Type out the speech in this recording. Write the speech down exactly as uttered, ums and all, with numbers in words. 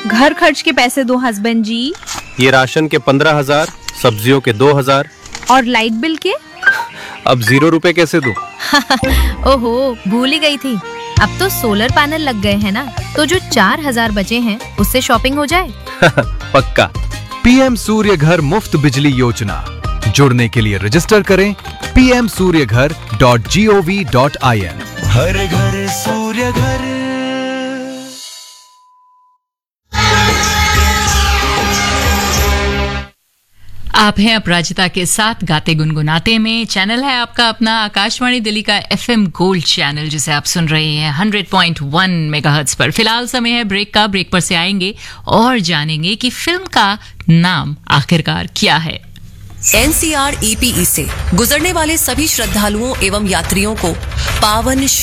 घर खर्च के पैसे दो हस्बैंड जी। ये राशन के पंद्रह हजार, सब्जियों के दो हजार। और लाइट बिल के? अब जीरो रुपए कैसे दूं? ओहो, भूल ही गई थी। अब तो सोलर पैनल लग गए हैं ना, तो जो चार हजार बचे हैं उससे शॉपिंग हो जाए। पक्का। पीएम सूर्य घर मुफ्त बिजली योजना। जुड़ने के लिए रजिस्टर करें पी एम सूर्य घर dot G O V dot I N. हर घर सूर्य घर। आप हैं अपराजिता के साथ गाते गुनगुनाते में। चैनल है आपका अपना आकाशवाणी दिल्ली का एफएम गोल्ड चैनल, जिसे आप सुन रहे हैं हंड्रेड पॉइंट वन मेगाहर्ट्ज पर। फिलहाल समय है ब्रेक का। ब्रेक पर से आएंगे और जानेंगे कि फिल्म का नाम आखिरकार क्या है। N C R E P E से गुजरने वाले सभी श्रद्धालुओं एवं यात्रियों को पावन